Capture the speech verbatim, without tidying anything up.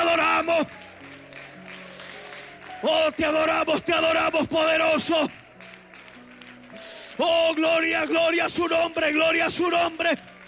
adoramos. Oh, te adoramos, te adoramos, poderoso. Oh, gloria, gloria a su nombre, gloria a su nombre.